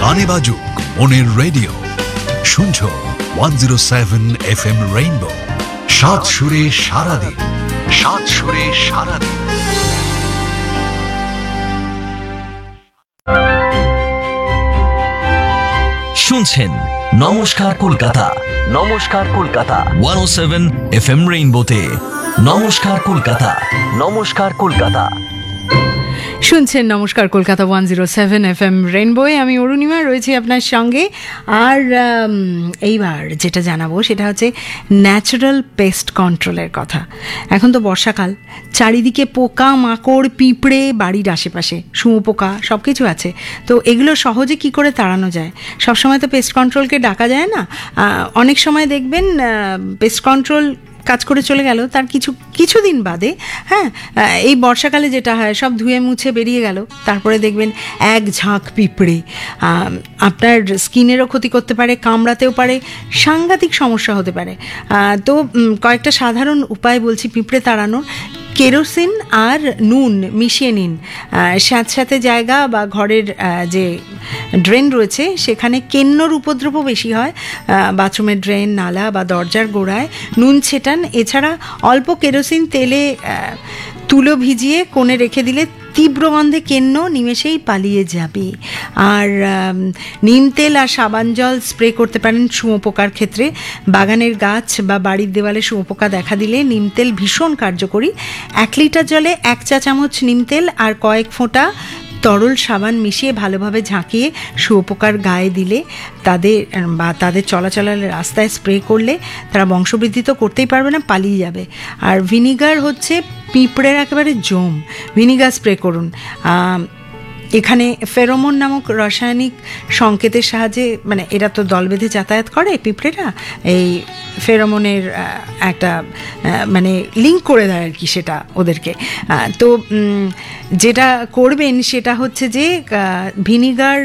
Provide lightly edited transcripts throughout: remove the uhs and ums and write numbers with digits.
গানে বাজুক মনের রেডিও, শুনছো 107 FM রেইনবো। সাত সুরে সারাদিন, সাত সুরে সারাদিন। শুনছেন নমস্কার কলকাতা, নমস্কার কলকাতা 107 FM রেইনবোতে। নমস্কার কলকাতা, নমস্কার কলকাতা। শুনছেন নমস্কার কলকাতা 107 FM রেইনবোয়ে। আমি অরুণিমা রয়েছি আপনার সঙ্গে। আর এইবার যেটা জানাবো সেটা হচ্ছে ন্যাচারাল পেস্ট কন্ট্রোলের কথা। এখন তো বর্ষাকাল, চারিদিকে পোকা মাকড় পিঁপড়ে, বাড়ির আশেপাশে শুঁয়োপোকা সব কিছু আছে। তো এগুলো সহজে কি করে তাড়ানো যায়? সবসময় তো পেস্ট কন্ট্রোলকে ডাকা যায় না। অনেক সময় দেখবেন পেস্ট কন্ট্রোল কাজ করে চলে গেল, তার কিছুদিন বাদে এই বর্ষাকালে যেটা হয়, সব ধুয়ে মুছে বেরিয়ে গেল, তারপরে দেখবেন এক ঝাঁক পিঁপড়ে আপনার স্কিনেরও ক্ষতি করতে পারে, কামড়াতেও পারে, সাংঘাতিক সমস্যা হতে পারে। তো কয়েকটা সাধারণ উপায় বলছি পিঁপড়ে তাড়ানোর। কেরোসিন আর নুন মিশিয়ে নিন স্যাঁতস্যাঁতে জায়গা বা ঘরের যে ড্রেন রয়েছে সেখানে। কেন্নর উপদ্রব বেশি হয়, বাথরুমের ড্রেন, নালা বা দরজার গোড়ায় নুন ছেটান। এছাড়া অল্প কেরোসিন তেলে তুলো ভিজিয়ে কোণে রেখে দিলে তীব্র গন্ধে কেন্ন নিমেষেই পালিয়ে যাবে। আর নিম তেল আর সাবান জল স্প্রে করতে পারেন শুঁয়োপোকার ক্ষেত্রে। বাগানের গাছ বা বাড়ির দেওয়ালে শুঁয়োপোকা দেখা দিলে নিম তেল ভীষণ কার্যকরী। 1 লিটার জলে 1 চা চামচ নিম তেল আর কয়েক ফোঁটা তরল সাবান মিশিয়ে ভালোভাবে ঝাঁকিয়ে শুঁয়োপোকার গায়ে দিলে তাদের চলাচলের রাস্তায় স্প্রে করলে তারা বংশবৃদ্ধি তো করতেই পারবে না, পালিয়ে যাবে। আর ভিনিগার হচ্ছে পিঁপড়ের একেবারে জম। ভিনিগার স্প্রে করুন। এখানে ফেরোমন নামক রাসায়নিক সংকেতের সাহায্যে, মানে এরা তো দল বেঁধে যাতায়াত করে পিঁপড়েরা, এই ফেরোমনের একটা মানে লিঙ্ক করে দেয় আর কি সেটা ওদেরকে। তো যেটা করবেন সেটা হচ্ছে যে ভিনিগার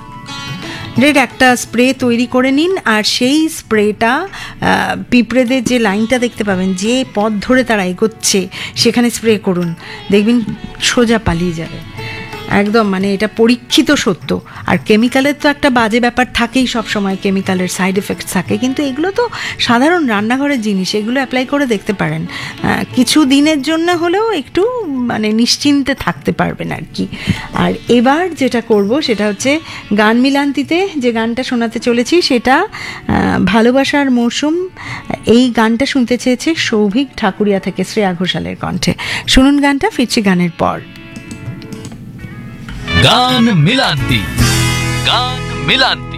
একটা স্প্রে তৈরি করে নিন, আর সেই স্প্রেটা পিঁপড়েদের যে লাইনটা দেখতে পাবেন, যে পথ ধরে তারা এগোচ্ছে সেখানে স্প্রে করুন, দেখবেন সোজা পালিয়ে যাবে একদম। মানে এটা পরীক্ষিত সত্য। আর কেমিক্যালের তো একটা বাজে ব্যাপার থাকেই, সব সময় কেমিক্যালের সাইড এফেক্ট থাকে, কিন্তু এগুলো তো সাধারণ রান্নাঘরের জিনিস, এগুলো অ্যাপ্লাই করে দেখতে পারেন। কিছু দিনের জন্য হলেও একটু মানে নিশ্চিন্তে থাকতে পারবেন আর কি। আর এবার যেটা করব সেটা হচ্ছে গান মিলান্তিতে যে গানটা শোনাতে চলেছি সেটা ভালোবাসার মৌসুম। এই গানটা শুনতে চেয়েছে সৌভিক ঠাকুরিয়া থেকে শ্রেয়া ঘোষালের কণ্ঠে। শুনুন গানটা, ফিরছি গানের পর। গান মিলান্তি, গান মিলান্তি।